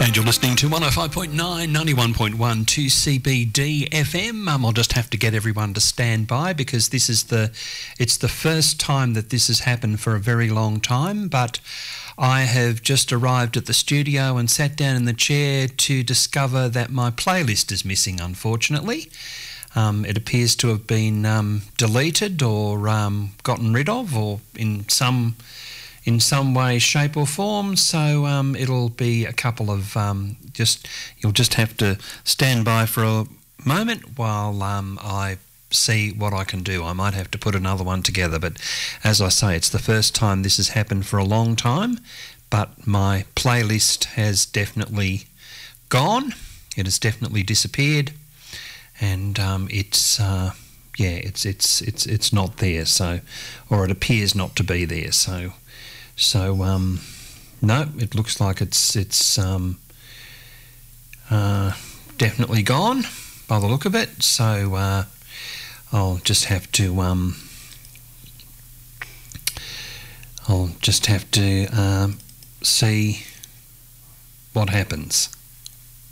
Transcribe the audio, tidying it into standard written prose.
And you're listening to 105.9, 91.1 2CBD FM. I'll just have to get everyone to stand by because it's the first time that this has happened for a very long time, but I have just arrived at the studio and sat down in the chair to discover that my playlist is missing, unfortunately. It appears to have been deleted or gotten rid of, or in some way, shape or form, so it'll be a couple of you'll just have to stand by for a moment while I see what I can do. I might have to put another one together, but as I say, it's the first time this has happened for a long time, but my playlist has definitely gone. It has definitely disappeared, and it's not there, so, or it appears not to be there, so no, it looks like it's definitely gone by the look of it. So I'll just have to see what happens.